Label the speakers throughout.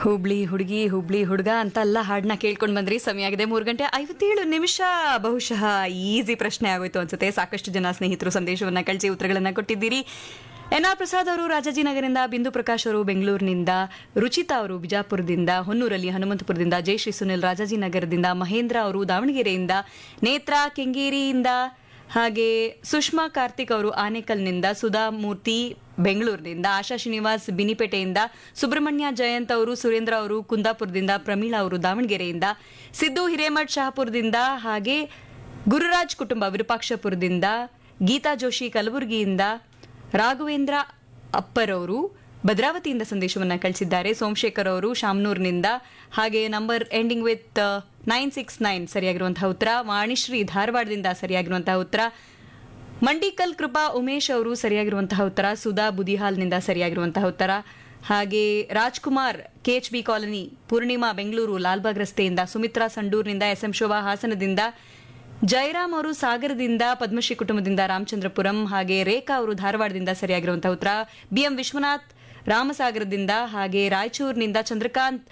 Speaker 1: ಹುಬ್ಳಿ ಹುಡುಗಿ ಹುಬ್ಳಿ ಹುಡುಗ ಅಂತ ಎಲ್ಲ ಹಾಡನ್ನ ಕೇಳ್ಕೊಂಡು ಬಂದ್ರಿ. ಸಮಯ ಆಗಿದೆ 3:57. ಬಹುಶಃ ಈಸಿ ಪ್ರಶ್ನೆ ಆಗೋಯ್ತು ಅನ್ಸುತ್ತೆ. ಸಾಕಷ್ಟು ಜನ ಸ್ನೇಹಿತರು ಸಂದೇಶವನ್ನ ಕಳಿಸಿ ಉತ್ತರಗಳನ್ನ ಕೊಟ್ಟಿದ್ದೀರಿ. NR ಪ್ರಸಾದ್ ಅವರು ರಾಜಾಜಿನಗರದಿಂದ, ಬಿಂದು ಪ್ರಕಾಶ್ ಅವರು ಬೆಂಗಳೂರಿನಿಂದ, ರುಚಿತಾ ಅವರು ಬಿಜಾಪುರದಿಂದ, ಹೊನ್ನೂರಲ್ಲಿ ಹನುಮಂತಪುರದಿಂದ, ಜಯಶ್ರೀ ಸುನಿಲ್ ರಾಜಾಜಿನಗರದಿಂದ, ಮಹೇಂದ್ರ ಅವರು ದಾವಣಗೆರೆಯಿಂದ, ನೇತ್ರಾ ಕೆಂಗೇರಿಯಿಂದ, ಹಾಗೆ ಸುಷ್ಮಾ ಕಾರ್ತಿಕ್ ಅವರು ಆನೇಕಲ್ನಿಂದ, ಸುಧಾ ಮೂರ್ತಿ ಬೆಂಗಳೂರಿನಿಂದ, ಆಶಾ ಶ್ರೀನಿವಾಸ್ ಬಿನಿಪೇಟೆಯಿಂದ, ಸುಬ್ರಹ್ಮಣ್ಯ ಜಯಂತ್ ಅವರು, ಸುರೇಂದ್ರ ಅವರು ಕುಂದಾಪುರದಿಂದ, ಪ್ರಮೀಳಾ ಅವರು ದಾವಣಗೆರೆಯಿಂದ, ಸಿದ್ದು ಹಿರೇಮಠ್ ಶಹಾಪುರದಿಂದ, ಹಾಗೆ ಗುರುರಾಜ್ ಕುಟುಂಬ ವಿರೂಪಾಕ್ಷಪುರದಿಂದ, ಗೀತಾ ಜೋಶಿ ಕಲಬುರಗಿಯಿಂದ, ರಾಘವೇಂದ್ರ ಅಪ್ಪರವರು ಭದ್ರಾವತಿಯಿಂದ ಸಂದೇಶವನ್ನು ಕಳಿಸಿದ್ದಾರೆ. ಸೋಮಶೇಖರ್ ಅವರು ಶಾಮನೂರ್ನಿಂದ, ಹಾಗೆ ನಂಬರ್ ಎಂಡಿಂಗ್ ವಿತ್ 969 ಸರಿಯಾಗಿರುವಂತಹ ಉತ್ತರ. ವಾಣಿಶ್ರೀ ಧಾರವಾಡದಿಂದ ಸರಿಯಾಗಿರುವಂತಹ ಉತ್ತರ. ಮಂಡಿಕಲ್ ಕೃಪಾ ಉಮೇಶ್ ಅವರು ಸರಿಯಾಗಿರುವಂತಹ ಉತ್ತರ. ಸುಧಾ ಬುದಿಹಾಲ್ನಿಂದ ಸರಿಯಾಗಿರುವಂತಹ ಉತ್ತರ. ಹಾಗೆ ರಾಜ್ಕುಮಾರ್ KHB ಕಾಲನಿ, ಪೂರ್ಣಿಮಾ ಬೆಂಗಳೂರು ಲಾಲ್ಬಾಗ್ ರಸ್ತೆಯಿಂದ, ಸುಮಿತ್ರಾ ಸಂಡೂರ್ನಿಂದ, SM ಶೋಭಾ ಹಾಸನದಿಂದ, ಜಯರಾಮ್ ಅವರು ಸಾಗರದಿಂದ, ಪದ್ಮಶ್ರೀ ಕುಟುಂಬದಿಂದ ರಾಮಚಂದ್ರಪುರಂ, ಹಾಗೆ ರೇಖಾ ಅವರು ಧಾರವಾಡದಿಂದ ಸರಿಯಾಗಿರುವಂತಹ ಉತ್ತರ. BM ವಿಶ್ವನಾಥ್ ರಾಮಸಾಗರದಿಂದ, ಹಾಗೆ ರಾಯಚೂರಿನಿಂದ ಚಂದ್ರಕಾಂತ್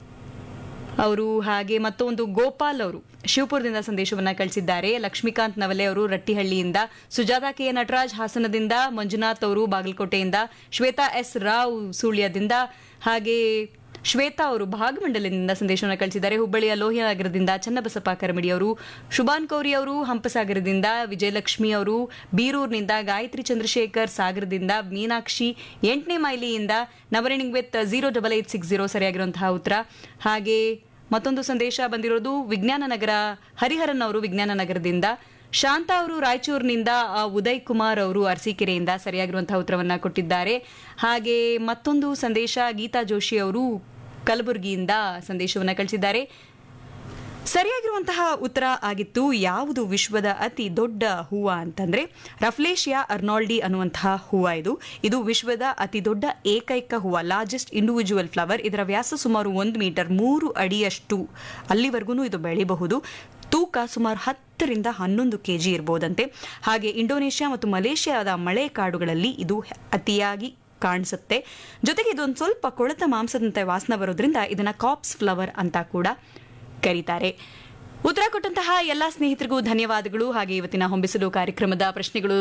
Speaker 1: ಅವರು, ಹಾಗೆ ಮತ್ತೊಂದು ಗೋಪಾಲ್ ಅವರು ಶಿವಪುರದಿಂದ ಸಂದೇಶವನ್ನ ಕಳಿಸಿದ್ದಾರೆ. ಲಕ್ಷ್ಮೀಕಾಂತ್ ನವಲೆ ಅವರು ರಟ್ಟಿಹಳ್ಳಿಯಿಂದ, ಸುಜಾತಾ ಕೆ ನಟರಾಜ್ ಹಾಸನದಿಂದ, ಮಂಜುನಾಥ್ ಅವರು ಬಾಗಲಕೋಟೆಯಿಂದ, ಶ್ವೇತಾ S ರಾವ್ ಸುಳ್ಯದಿಂದ, ಹಾಗೆ ಶ್ವೇತಾ ಅವರು ಭಾಗಮಂಡಲದಿಂದ ಸಂದೇಶವನ್ನು ಕಳಿಸಿದ್ದಾರೆ. ಹುಬ್ಬಳ್ಳಿಯ ಲೋಹಿಯಾನಗರದಿಂದ ಚನ್ನಬಸಪ್ಪ ಕರಮಡಿ ಅವರು, ಶುಭಾನ್ ಕೌರಿ ಅವರು ಹಂಪಸಾಗರದಿಂದ, ವಿಜಯಲಕ್ಷ್ಮಿ ಅವರು ಬೀರೂರಿನಿಂದ, ಗಾಯತ್ರಿ ಚಂದ್ರಶೇಖರ್ ಸಾಗರದಿಂದ, ಮೀನಾಕ್ಷಿ 8ನೇ ಮೈಲಿಯಿಂದ, ನಂಬರಿಂಗ್ ವಿತ್ 08860 ಸರಿಯಾಗಿರುವಂತಹ ಉತ್ತರ. ಹಾಗೆ ಮತ್ತೊಂದು ಸಂದೇಶ ಬಂದಿರೋದು ವಿಜ್ಞಾನ ನಗರ, ಹರಿಹರನ್ ಅವರು ವಿಜ್ಞಾನ ನಗರದಿಂದ, ಶಾಂತಾ ಅವರು ರಾಯಚೂರಿನಿಂದ, ಉದಯ್ ಕುಮಾರ್ ಅವರು ಅರಸೀಕೆರೆಯಿಂದ ಸರಿಯಾಗಿರುವಂತಹ ಉತ್ತರವನ್ನ ಕೊಟ್ಟಿದ್ದಾರೆ. ಹಾಗೆ ಮತ್ತೊಂದು ಸಂದೇಶ ಗೀತಾ ಜೋಶಿ ಅವರು ಕಲಬುರಗಿಯಿಂದ ಸಂದೇಶವನ್ನ ಕಳಿಸಿದ್ದಾರೆ. ಸರಿಯಾಗಿರುವಂತಹ ಉತ್ತರ ಆಗಿತ್ತು ಯಾವುದು ವಿಶ್ವದ ಅತಿ ದೊಡ್ಡ ಹೂವ ಅಂತಂದ್ರೆ ರಫ್ಲೇಶಿಯಾ ಅರ್ನಾಲ್ಡಿ ಅನ್ನುವಂತಹ ಹೂವ. ಇದು ವಿಶ್ವದ ಅತಿ ದೊಡ್ಡ ಏಕೈಕ ಹೂವ, ಲಾರ್ಜೆಸ್ಟ್ ಇಂಡಿವಿಜುವಲ್ ಫ್ಲವರ್. ಇದರ ವ್ಯಾಸ ಸುಮಾರು 1 ಮೀಟರ್ 3 ಅಡಿಯಷ್ಟು ಅಲ್ಲಿವರೆಗೂ ಇದು ಬೆಳೆಯಬಹುದು. ತೂಕ ಸುಮಾರು 10ರಿಂದ 11 kg ಇರಬಹುದಂತೆ. ಹಾಗೆ ಇಂಡೋನೇಷ್ಯಾ ಮತ್ತು ಮಲೇಷ್ಯಾದ ಮಳೆ ಕಾಡುಗಳಲ್ಲಿ ಇದು ಅತಿಯಾಗಿ ಕಾಣಿಸುತ್ತೆ. ಜೊತೆಗೆ ಇದೊಂದು ಸ್ವಲ್ಪ ಕೊಳೆತ ಮಾಂಸದಂತೆ ವಾಸನೆ ಬರೋದ್ರಿಂದ ಇದನ್ನ ಕಾಪ್ಸ್ ಫ್ಲವರ್ ಅಂತ ಕೂಡ ಕರೀತಾರೆ. ಉತ್ತರ ಕೊಟ್ಟಂತಹ ಎಲ್ಲಾ ಸ್ನೇಹಿತರಿಗೂ ಧನ್ಯವಾದಗಳು. ಹಾಗೆ ಇವತ್ತಿನ ಹೊಂಬಿಸಲು ಕಾರ್ಯಕ್ರಮದ ಪ್ರಶ್ನೆಗಳು